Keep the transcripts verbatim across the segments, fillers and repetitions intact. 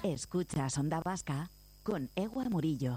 Escuchas Onda Vasca con Egua Murillo.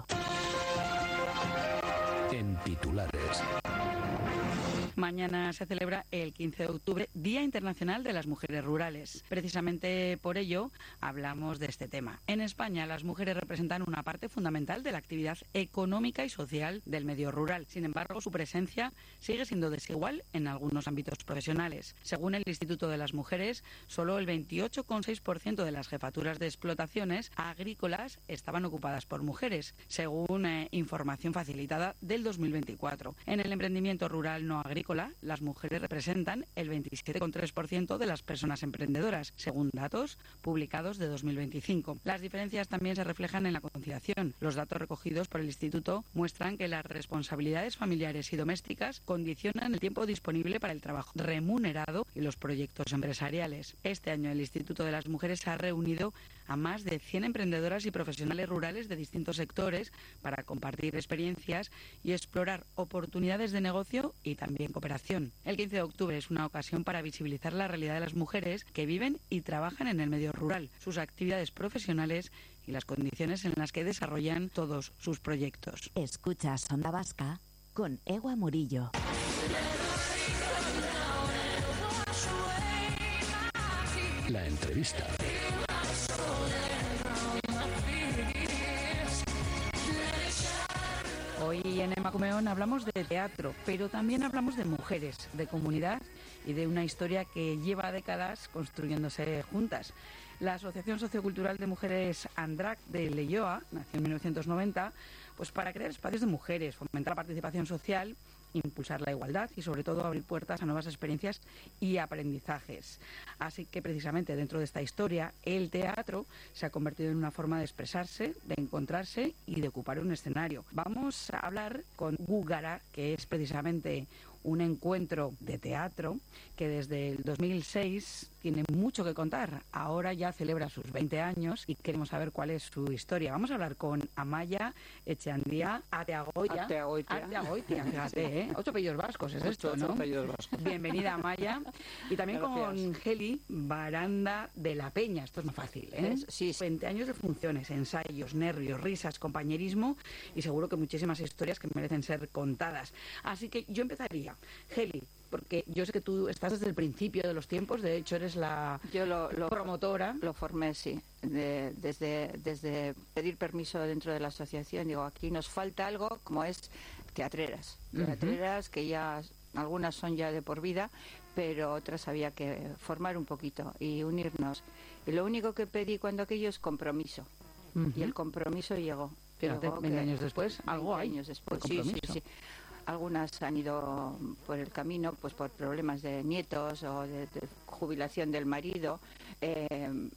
En titulares. Mañana se celebra el quince de octubre, Día Internacional de las Mujeres Rurales. Precisamente por ello hablamos de este tema. En España, las mujeres representan una parte fundamental de la actividad económica y social del medio rural. Sin embargo, su presencia sigue siendo desigual en algunos ámbitos profesionales. Según el Instituto de las Mujeres, solo el veintiocho coma seis por ciento de las jefaturas de explotaciones agrícolas estaban ocupadas por mujeres, según eh, información facilitada del dos mil veinticuatro. En el emprendimiento rural no agrícola, las mujeres representan el veintisiete coma tres por ciento de las personas emprendedoras, según datos publicados de dos mil veinticinco. Las diferencias también se reflejan en la conciliación. Los datos recogidos por el Instituto muestran que las responsabilidades familiares y domésticas condicionan el tiempo disponible para el trabajo remunerado y los proyectos empresariales. Este año el Instituto de las Mujeres ha reunido a más de cien emprendedoras y profesionales rurales de distintos sectores para compartir experiencias y explorar oportunidades de negocio y también cooperación. El quince de octubre es una ocasión para visibilizar la realidad de las mujeres que viven y trabajan en el medio rural, sus actividades profesionales y las condiciones en las que desarrollan todos sus proyectos. Escuchas Onda Vasca con Egua Murillo. La entrevista. Hoy en Emakumeon hablamos de teatro, pero también hablamos de mujeres, de comunidad y de una historia que lleva décadas construyéndose juntas. La Asociación Sociocultural de Mujeres Andrak de Leioa nació en mil novecientos noventa pues para crear espacios de mujeres, fomentar la participación social, impulsar la igualdad y sobre todo abrir puertas a nuevas experiencias y aprendizajes. Así que precisamente dentro de esta historia el teatro se ha convertido en una forma de expresarse, de encontrarse y de ocupar un escenario. Vamos a hablar con Gugara, que es precisamente un encuentro de teatro que desde el dos mil seis tiene mucho que contar. Ahora ya celebra sus veinte años y queremos saber cuál es su historia. Vamos a hablar con Amaia Etxeandía Ateagoitia. Ateagoitia. Ateagoitia, fíjate, ¿eh? Ocho apellidos vascos es esto, Ocho ¿no? apellidos vascos. Bienvenida, Amaia. Y también Gracias. con Geli Baranda de la Peña. Esto es más fácil, ¿eh? Es- sí, sí. veinte años de funciones, ensayos, nervios, risas, compañerismo y seguro que muchísimas historias que merecen ser contadas. Así que yo empezaría. Geli, porque yo sé que tú estás desde el principio de los tiempos, de hecho eres la Yo lo, lo, promotora. lo formé, sí, de- desde, desde pedir permiso dentro de la asociación. Digo, aquí nos falta algo como es teatreras. Ujú. Teatreras que ya, algunas son ya de por vida, pero otras había que formar un poquito y unirnos. Y lo único que pedí cuando aquello es compromiso. Ujú. Y el compromiso llegó. Fíjate, Llegó veinte que- años después, algo veinte hay años después, de sí, sí, compromiso. sí. Algunas han ido por el camino pues por problemas de nietos o de, de jubilación del marido. Eh,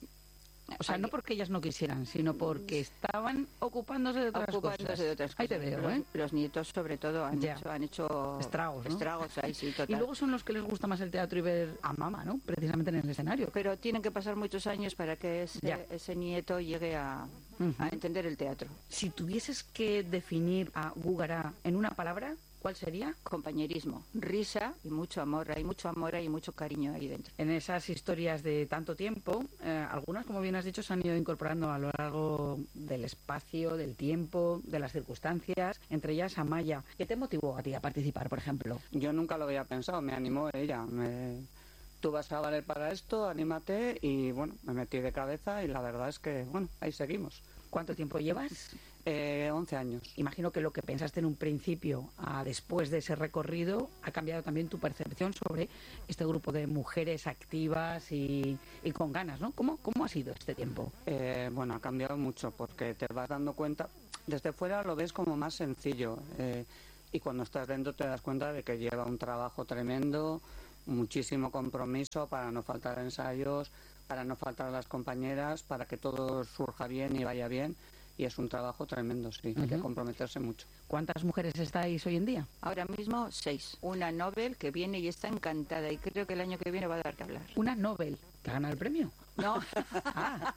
O sea, no porque ellas no quisieran, sino porque estaban ocupándose de otras ocupándose cosas. de otras Ahí te cosas. veo, los, ¿eh? los nietos sobre todo han Ya. hecho, han hecho Estragos, ¿no? estragos ahí sí, total. Y luego son los que les gusta más el teatro y ver a mamá, ¿no? Precisamente en el escenario. Pero tienen que pasar muchos años para que ese, Ya. ese nieto llegue a, Ujú. a entender el teatro. Si tuvieses que definir a Gugara en una palabra, ¿cuál sería? Compañerismo, risa y mucho amor. Hay mucho amor, hay mucho cariño ahí dentro. En esas historias de tanto tiempo, eh, algunas, como bien has dicho, se han ido incorporando a lo largo del espacio, del tiempo, de las circunstancias, entre ellas Amaia. ¿Qué te motivó a ti a participar, por ejemplo? Yo nunca lo había pensado, me animó ella. Me... Tú vas a valer para esto, anímate, y bueno, me metí de cabeza y la verdad es que, bueno, ahí seguimos. ¿Cuánto tiempo llevas? Eh, once años. Imagino que lo que pensaste en un principio a después de ese recorrido ha cambiado también tu percepción sobre este grupo de mujeres activas y, y con ganas, ¿no? ¿Cómo, cómo ha sido este tiempo? Eh, bueno, ha cambiado mucho porque te vas dando cuenta, desde fuera lo ves como más sencillo, eh, y cuando estás dentro te das cuenta de que lleva un trabajo tremendo, muchísimo compromiso para no faltar ensayos, para no faltar a las compañeras, para que todo surja bien y vaya bien, y es un trabajo tremendo, sí, hay que Ujú. comprometerse mucho. ¿Cuántas mujeres estáis hoy en día? Ahora mismo seis. Una Nobel que viene y está encantada y creo que el año que viene va a dar que hablar. Una Nobel que gana el premio. No, Ah,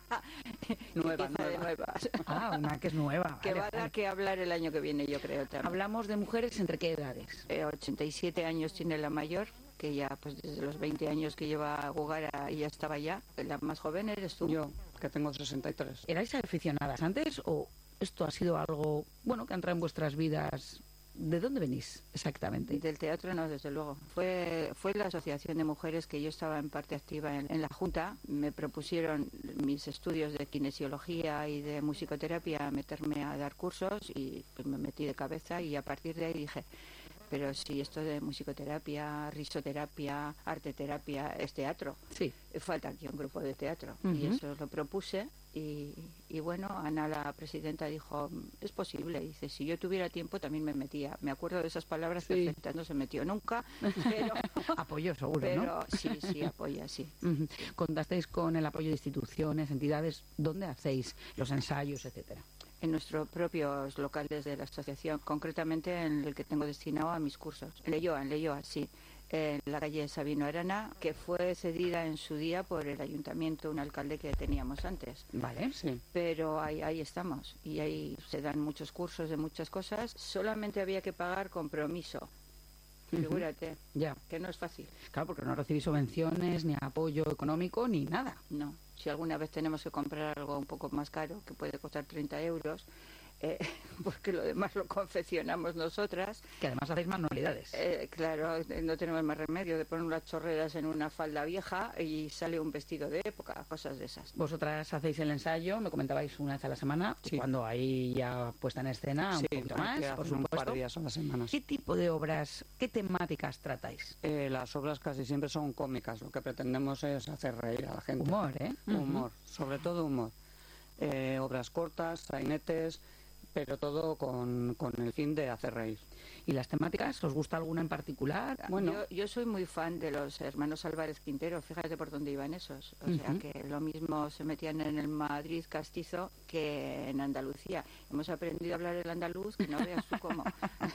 Nueva, empieza de nueva. nuevas. ah, una que es nueva. Que Vale, va a vale. dar que hablar el año que viene, yo creo también. Hablamos de mujeres entre qué edades. Eh, ochenta y siete años tiene la mayor, que ya pues desde los veinte años que lleva Gugara y ya estaba ya. La más joven eres tú. Yo, que tengo sesenta y tres. ¿Erais aficionadas antes o esto ha sido algo, bueno, que ha entrado en vuestras vidas? ¿De dónde venís exactamente? Del teatro no, desde luego. Fue fue la Asociación de Mujeres, que yo estaba en parte activa en, en la Junta. Me propusieron mis estudios de kinesiología y de musicoterapia meterme a dar cursos y pues me metí de cabeza, y a partir de ahí dije, pero si esto de musicoterapia, risoterapia, arteterapia es teatro, Sí. falta aquí un grupo de teatro. Ujú. Y eso lo propuse y, y bueno, Ana, la presidenta, dijo, es posible. Dice, si yo tuviera tiempo también me metía. Me acuerdo de esas palabras, Sí. perfectas, no se metió nunca, pero, Apoyo seguro, pero ¿no? sí, sí, apoya, sí. Ujú. ¿Contasteis con el apoyo de instituciones, entidades? ¿Dónde hacéis los ensayos, etcétera? En nuestros propios locales de la asociación, concretamente en el que tengo destinado a mis cursos. En Leyoa, en Leyoa, sí. En la calle Sabino Arana, que fue cedida en su día por el ayuntamiento, un alcalde que teníamos antes. Vale. Sí. Pero ahí, ahí estamos, y ahí se dan muchos cursos de muchas cosas. Solamente había que pagar compromiso. Ujú. Figúrate, Ya, que no es fácil. claro, porque no recibís subvenciones, ni apoyo económico, ni nada. No, si alguna vez tenemos que comprar algo un poco más caro, que puede costar treinta euros, eh, porque lo demás lo confeccionamos nosotras, Que además hacéis manualidades. eh, claro, eh, no tenemos más remedio de poner unas chorreras en una falda vieja y sale un vestido de época, cosas de esas. Vosotras hacéis el ensayo, me comentabais una vez a la semana, Sí. cuando hay ya puesta en escena Sí, un poquito hay más, que por hacer un par supuesto. de días a la semana. ¿Qué tipo de obras, qué temáticas tratáis? Eh, las obras casi siempre son cómicas. Lo que pretendemos es hacer reír a la gente. Humor, ¿eh? Humor, sobre todo humor. Eh, obras cortas, sainetes, pero todo con, con el fin de hacer reír. ¿Y las temáticas? ¿Os gusta alguna en particular? Bueno. Yo, yo soy muy fan de los hermanos Álvarez Quintero, fíjate por dónde iban esos. O sea Ujú. que lo mismo se metían en el Madrid castizo que en Andalucía. Hemos aprendido a hablar el andaluz, que no veas tú cómo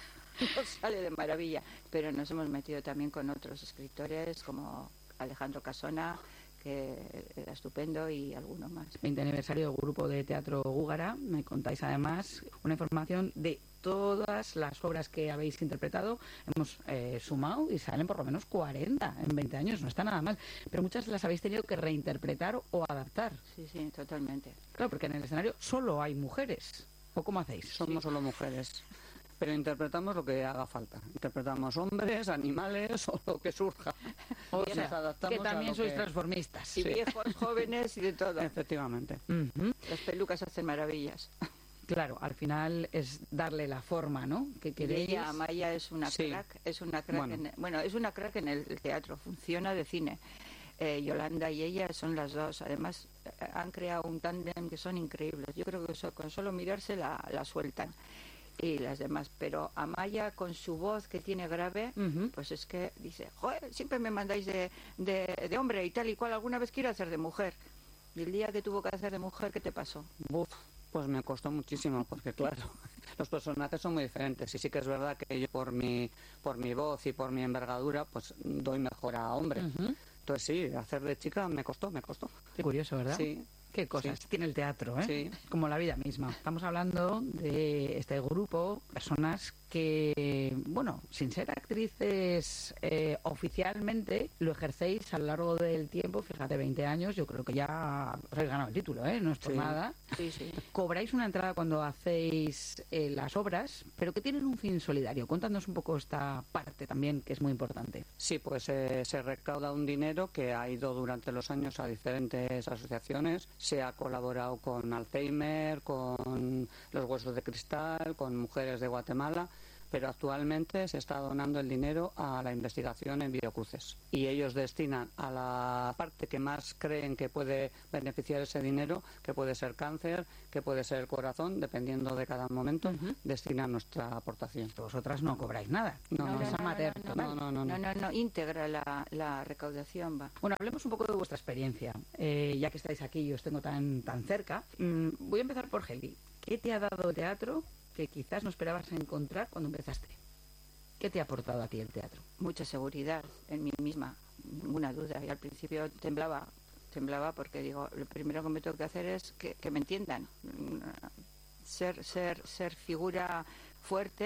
nos sale de maravilla. Pero nos hemos metido también con otros escritores como Alejandro Casona, que era estupendo, y alguno más. veinte aniversario del grupo de teatro Gúgara. Me contáis además una información de todas las obras que habéis interpretado. Hemos eh, sumado y salen por lo menos cuarenta en veinte años, no está nada mal. Pero muchas las habéis tenido que reinterpretar o adaptar. Sí, sí, totalmente. Claro, porque en el escenario solo hay mujeres. ¿O cómo hacéis? Somos solo mujeres. Pero interpretamos lo que haga falta. Interpretamos hombres, animales o lo que surja. O Nos sea, adaptamos que a también lo sois que- transformistas. Y viejos, jóvenes y de todo. Efectivamente. Ujú. Las pelucas hacen maravillas. Claro, al final es darle la forma, ¿no? Que Y queréis. ella, Amaya, es una Sí. crack, es una crack Bueno. en, bueno, es una crack en el teatro, funciona de cine. Eh, Yolanda y ella son las dos. Además, eh, han creado un tándem que son increíbles. Yo creo que so- con solo mirarse la, la sueltan. Y las demás. Pero Amaya, con su voz que tiene grave, Ujú. pues es que dice, joder, siempre me mandáis de, de, de hombre y tal y cual. Alguna vez quiero hacer de mujer. Y el día que tuvo que hacer de mujer, ¿qué te pasó? Buf, pues me costó muchísimo, porque claro, los personajes son muy diferentes. Y sí que es verdad que yo por mi, por mi voz y por mi envergadura, pues doy mejor a hombre. Ujú. Entonces sí, hacer de chica me costó, me costó. Qué curioso, ¿verdad? Sí. Qué cosas Sí. tiene el teatro, ¿eh? Sí. Como la vida misma. Estamos hablando de este grupo, personas que, bueno, sin ser actrices eh, oficialmente, lo ejercéis a lo largo del tiempo, fíjate, veinte años, yo creo que ya os habéis ganado el título, ¿eh? No es por Sí. nada. Sí, sí. Cobráis una entrada cuando hacéis eh, las obras, pero que tienen un fin solidario. Contadnos un poco esta parte también, que es muy importante. Sí, pues eh, se recauda un dinero que ha ido durante los años a diferentes asociaciones. Se ha colaborado con Alzheimer, con los Huesos de Cristal, con Mujeres de Guatemala, pero actualmente se está donando el dinero a la investigación en biocruces. Y ellos destinan a la parte que más creen que puede beneficiar ese dinero, que puede ser cáncer, que puede ser el corazón, dependiendo de cada momento, Ujú. destinan nuestra aportación. Vosotras no cobráis nada. No, no, es no, amateur no, total. No, no, no, no. No, no, no, íntegra la, la recaudación va. Bueno, hablemos un poco de vuestra experiencia. Eh, ya que estáis aquí y os tengo tan, tan cerca, mm, voy a empezar por Heli. ¿Qué te ha dado el teatro que quizás no esperabas encontrar cuando empezaste? ¿Qué te ha aportado a ti el teatro? Mucha seguridad en mí misma, ninguna duda. Y al principio temblaba, temblaba porque digo, lo primero que me tengo que hacer es que, que me entiendan. Mm, Ser, ser, ser figura fuerte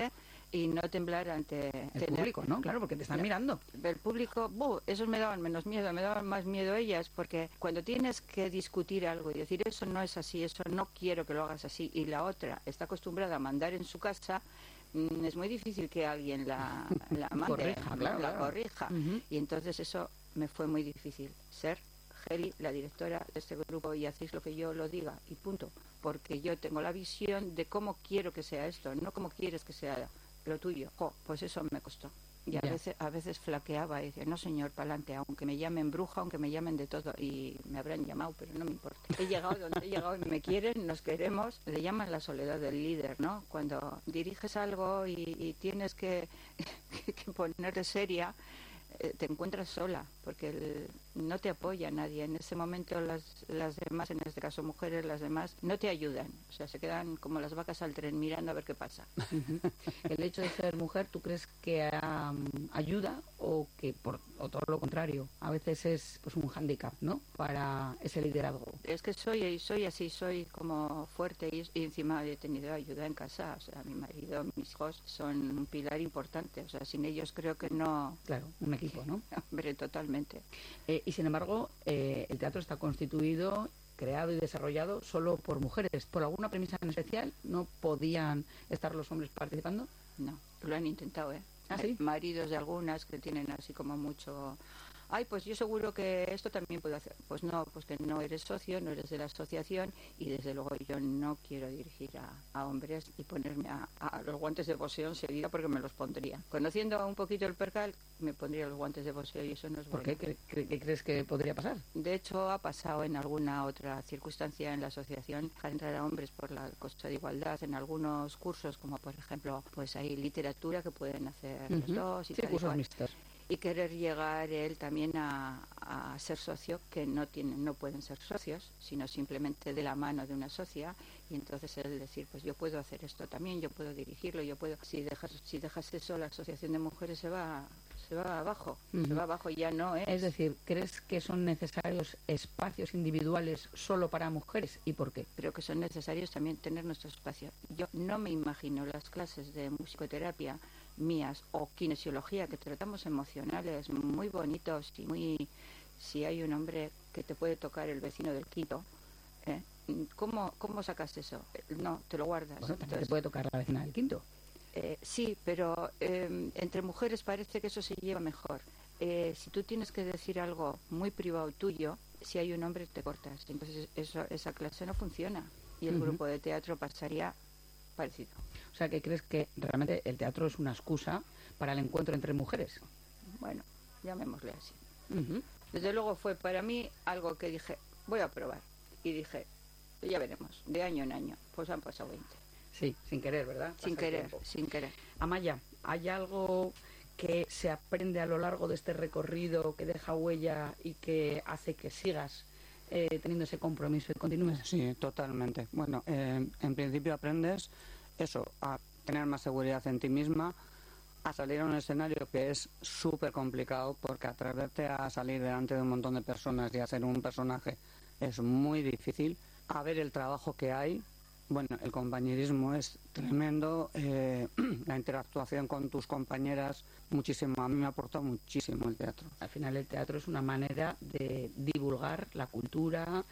y no temblar ante El tener- público, ¿no? Claro, porque te están Ya. mirando. El público, buh, esos me daban menos miedo, me daban más miedo ellas, porque cuando tienes que discutir algo y decir eso no es así, eso no quiero que lo hagas así, y la otra está acostumbrada a mandar en su casa, mm, es muy difícil que alguien la, la mande, Corrija, ¿no? claro, la claro. corrija. Ujú. Y entonces eso me fue muy difícil, ser Geli, la directora de este grupo, y hacéis lo que yo lo diga, y punto, porque yo tengo la visión de cómo quiero que sea esto, no cómo quieres que sea lo tuyo. Jo, pues eso me costó. Y a Ya. veces, a veces flaqueaba y decía, no señor, pa'lante, aunque me llamen bruja, aunque me llamen de todo, y me habrán llamado, pero no me importa. He llegado donde he llegado y me quieren, nos queremos. Le llaman la soledad del líder, ¿no? Cuando diriges algo y, y tienes que, que, que ponerte seria, eh, te encuentras sola, porque el- no te apoya nadie. En ese momento las, las demás, en este caso mujeres, las demás, no te ayudan. O sea, se quedan como las vacas al tren mirando a ver qué pasa. Ujú. El hecho de ser mujer, ¿tú crees que um, ayuda o que por o todo lo contrario? A veces es pues un hándicap, ¿no? Para ese liderazgo. Es que soy soy así, soy como fuerte y, y encima he tenido ayuda en casa. O sea, mi marido, mis hijos son un pilar importante. O sea, sin ellos creo que no... Claro, un equipo, ¿no? Hombre, totalmente. Eh, y sin embargo, eh, el teatro está constituido, creado y desarrollado solo por mujeres. ¿Por alguna premisa en especial no podían estar los hombres participando? No, lo han intentado, ¿eh? ¿Ah, sí? Maridos de algunas que tienen así como mucho... Ay, pues yo seguro que esto también puedo hacer. Pues no, pues que no eres socio, no eres de la asociación, y desde luego yo no quiero dirigir a, a hombres y ponerme a, a los guantes de boxeo enseguida, porque me los pondría. Conociendo un poquito el percal, me pondría los guantes de boxeo y eso no es ¿Por bueno. qué? ¿Qué, qué crees que podría pasar? De hecho, ha pasado en alguna otra circunstancia en la asociación a entrar a hombres por la cosa de igualdad en algunos cursos, como por ejemplo, pues hay literatura que pueden hacer los Ujú. dos y Sí, tal y cursos cual. mixtos. Y querer llegar él también a, a ser socio, que no tienen, no pueden ser socios, sino simplemente de la mano de una socia, y entonces él decir, pues yo puedo hacer esto también, yo puedo dirigirlo, yo puedo. Si dejas, si dejas eso, la asociación de mujeres se va, se va abajo, se Ujú. va abajo, ya no es. Es decir, ¿crees que son necesarios espacios individuales solo para mujeres? ¿Y por qué? Creo que son necesarios también tener nuestro espacio. Yo no me imagino las clases de musicoterapia mías o kinesiología, que tratamos emocionales muy bonitos y muy... Si hay un hombre que te puede tocar el vecino del quinto, ¿eh? ¿Cómo, ¿cómo sacas eso? No, te lo guardas. Bueno, también Entonces, te puede tocar la vecina del quinto. eh, sí, pero eh, entre mujeres parece que eso se lleva mejor. Eh, si tú tienes que decir algo muy privado tuyo, si hay un hombre te cortas. Entonces eso, esa clase no funciona. Y el Ujú. grupo de teatro pasaría parecido. O sea, que crees que realmente el teatro es una excusa para el encuentro entre mujeres. Bueno, llamémosle así. Ujú. Desde luego fue para mí algo que dije, voy a probar. Y dije, ya veremos, de año en año. Pues han pasado veinte. Sí, sin querer, ¿verdad? Sin Pasa el querer, tiempo. sin querer. Amaya, ¿hay algo que se aprende a lo largo de este recorrido que deja huella y que hace que sigas eh, teniendo ese compromiso y continúes? Sí, totalmente. Bueno, eh, en principio aprendes eso, a tener más seguridad en ti misma, a salir a un escenario que es súper complicado, porque atreverte a salir delante de un montón de personas y hacer un personaje es muy difícil, a ver el trabajo que hay. Bueno, el compañerismo es tremendo, eh, la interactuación con tus compañeras, muchísimo. A mí me ha aportado muchísimo el teatro. Al final el teatro es una manera de divulgar la cultura,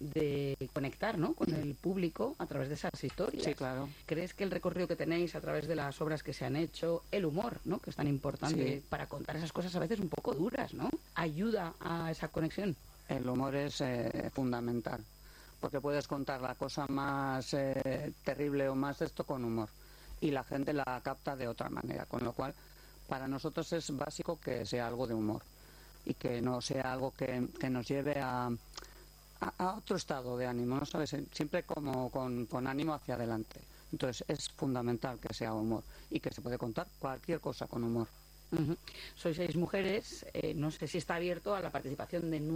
de conectar, ¿no?, con el público a través de esas historias. Sí, claro. ¿Crees que el recorrido que tenéis a través de las obras que se han hecho, el humor, ¿no?, que es tan importante Sí. para contar esas cosas a veces un poco duras, ¿no?, ayuda a esa conexión? El humor es eh, fundamental, porque puedes contar la cosa más eh, terrible o más esto con humor, y la gente la capta de otra manera, con lo cual para nosotros es básico que sea algo de humor y que no sea algo que, que nos lleve a, a, a otro estado de ánimo, ¿no sabes? Siempre como con, con ánimo hacia adelante. Entonces es fundamental que sea humor y que se puede contar cualquier cosa con humor. Uh-huh. Sois seis mujeres, eh, no sé si está abierto a la participación de